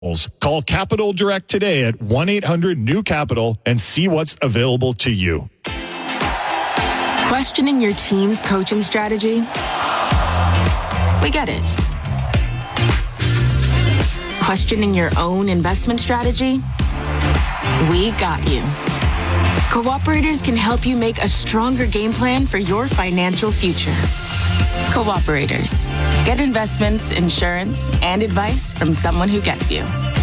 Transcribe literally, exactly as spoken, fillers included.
Call Capital Direct today at one eight hundred new capital and see what's available to you. Questioning your team's coaching strategy? We get it. Questioning your own investment strategy? We got you. Cooperators can help you make a stronger game plan for your financial future. Cooperators. Get investments, insurance, and advice from someone who gets you.